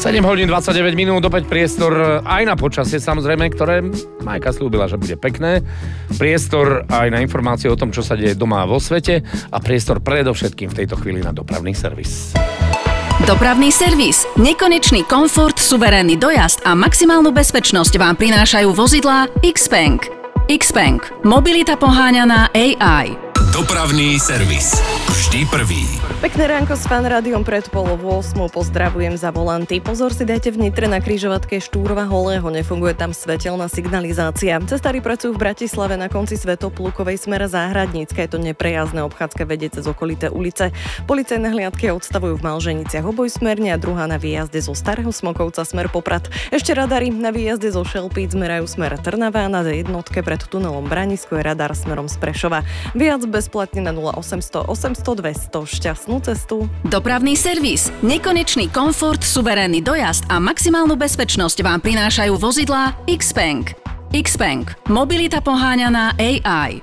7 hodín 29 minút, opäť priestor aj na počasie, samozrejme, ktoré Majka slúbila, že bude pekné. Priestor aj na informácie o tom, čo sa deje doma vo svete a priestor predovšetkým v tejto chvíli na dopravný servis. Dopravný servis. Nekonečný komfort, suverénny dojazd a maximálnu bezpečnosť vám prinášajú vozidlá Xpeng. Xpeng. Mobilita poháňaná AI. Dopravný servis. Vždy prvý. Pekné ránko s Fan Rádiom pred 7:30. Pozdravujem za volanty. Pozor si dajte v Nitre na križovatke Štúrova Holého. Nefunguje tam svetelná signalizácia. Cestári pracujú v Bratislave na konci Svätoplukovej smer Záhradnícka. Je to neprejazdné obchádzka vedie cez okolité ulice. Policajné hliadky odstavujú v Malženiciach obojsmerne a druhá na výjazde zo Starého Smokovca smer Poprad. Ešte radary na výjazde zo Šelpíc zmerajú smer Trnava, na jednotke pred tunelom Branisko je radar smerom z Prešova. Viac bezplatne na 0800 800 200. Šťastnú cestu. Dopravný servis. Nekonečný komfort, suverénny dojazd a maximálnu bezpečnosť vám prinášajú vozidlá Xpeng. Xpeng. Mobilita poháňaná AI.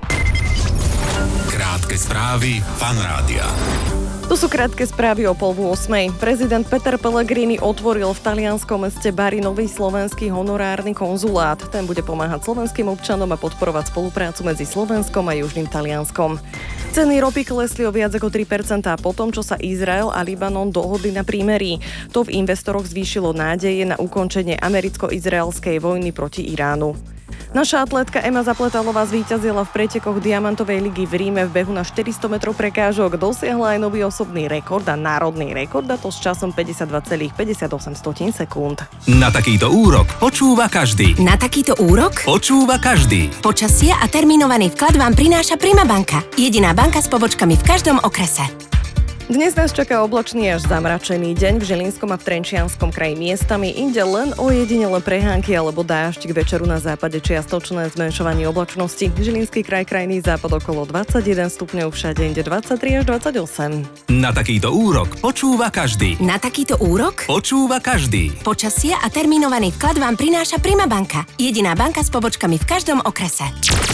Krátke správy Fan Rádia. Tu sú krátke správy o 7:30. Prezident Peter Pellegrini otvoril v talianskom meste Bari nový slovenský honorárny konzulát. Ten bude pomáhať slovenským občanom a podporovať spoluprácu medzi Slovenskom a Južným Talianskom. Ceny ropy klesli o viac ako 3% po tom, čo sa Izrael a Libanon dohodli na prímerí. To v investoroch zvýšilo nádeje na ukončenie americko-izraelskej vojny proti Iránu. Naša atlétka Ema Zapletalová zvíťazila v pretekoch Diamantovej ligy v Ríme v behu na 400 metrov prekážok. Dosiahla aj nový osobný rekord a národný rekord, a to s časom 52,58 sekúnd. Na takýto úrok počúva každý. Na takýto úrok Počúva každý. počasie a termínovaný vklad vám prináša Prima banka. Jediná banka s pobočkami v každom okrese. Dnes nás čaká oblačný až zamračený deň v Žilinskom a v Trenčianskom kraji miestami, inde len ojedinele prehánky alebo dážď, k večeru na západe čiastočné zmenšovanie oblačnosti. Žilinský kraj, krajný západ okolo 21 stupňov, všade inde 23 až 28. Na takýto úrok počúva každý. Na takýto úrok Počúva každý. počasie a termínovaný vklad vám prináša Prima banka. Jediná banka s pobočkami v každom okrese.